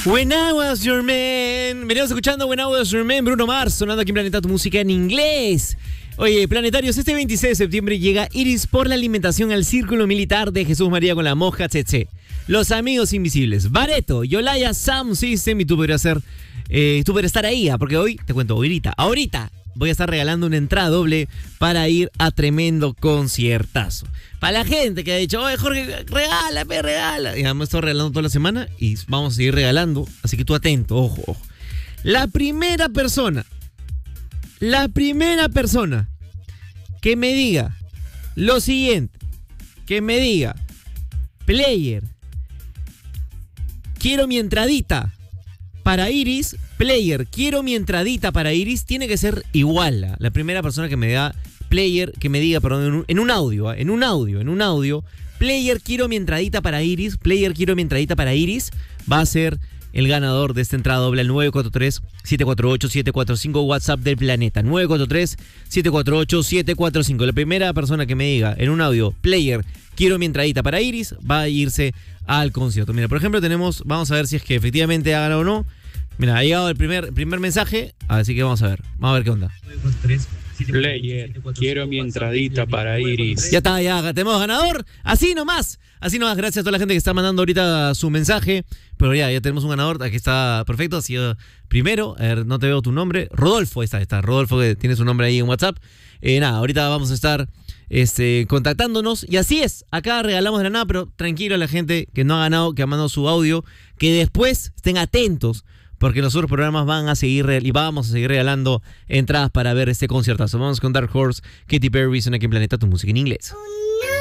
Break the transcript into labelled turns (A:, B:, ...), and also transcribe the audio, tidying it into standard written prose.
A: When I Was Your Man. Venimos escuchando When I Was Your Man, Bruno Mars, sonando aquí en Planeta Tu Música en inglés. Oye, planetarios, este 26 de septiembre llega Iris por la alimentación al Círculo Militar de Jesús María con la Mosca Tsetse. Los Amigos Invisibles, Bareto, Yolaya Sound System, y tú podrías estar ahí, porque hoy, te cuento, ahorita voy a estar regalando una entrada doble para ir a tremendo conciertazo. Para la gente que ha dicho, oye Jorge, regala. Y hemos estado regalando toda la semana y vamos a seguir regalando, así que tú atento, ojo. La primera persona que me diga lo siguiente, que me diga, player, quiero mi entradita para Iris, player, quiero mi entradita para Iris, tiene que ser igual. La primera persona que me diga, player, que me diga, perdón, en un audio, player, quiero mi entradita para Iris, va a ser el ganador de esta entrada doble al 943-748-745, WhatsApp del Planeta, 943-748-745. La primera persona que me diga en un audio, player, quiero mi entradita para Iris, va a irse al concierto. Mira, por ejemplo, vamos a ver si es que efectivamente ha ganado o no. Mira, ha llegado el primer mensaje, así que vamos a ver qué onda.
B: Player, quiero mi entradita para Iris.
A: Ya está, ya tenemos ganador. Así nomás, gracias a toda la gente que está mandando ahorita su mensaje. Pero ya tenemos un ganador, aquí está perfecto, ha sido primero. A ver, no te veo tu nombre. Rodolfo, está Rodolfo, que tiene su nombre ahí en WhatsApp. Ahorita vamos a estar contactándonos. Y así es, acá regalamos de la nada, pero tranquilo a la gente que no ha ganado, que ha mandado su audio, que después estén atentos, porque los otros programas vamos a seguir regalando entradas para ver este conciertazo. Vamos con Dark Horse, Katy Perry, son aquí en Planeta Tu Música en inglés.
C: Oh, no.